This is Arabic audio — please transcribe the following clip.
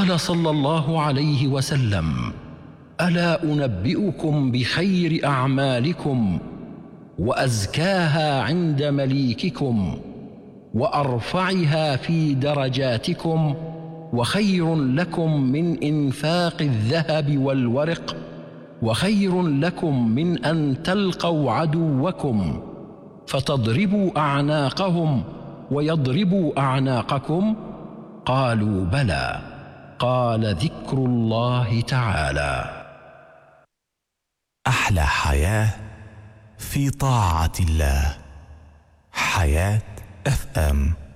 قال صلى الله عليه وسلم: ألا أنبئكم بخير أعمالكم وأزكاها عند مليككم وأرفعها في درجاتكم وخير لكم من إنفاق الذهب والورق وخير لكم من أن تلقوا عدوكم فتضربوا أعناقهم ويضربوا أعناقكم؟ قالوا: بلى. قال: ذكر الله تعالى. أحلى حياة في طاعة الله. حياة FM.